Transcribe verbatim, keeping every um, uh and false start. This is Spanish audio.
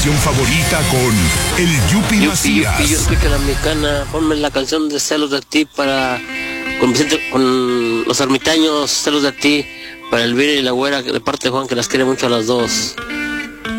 estación favorita con el Yupi, Yupi Macías. Yupi, yo escucho la mexicana, ponme la canción de Celos de ti para con Vicente, con los ermitaños, Celos de ti, para Elvira y la güera, de parte de Juan, que las quiere mucho a las dos.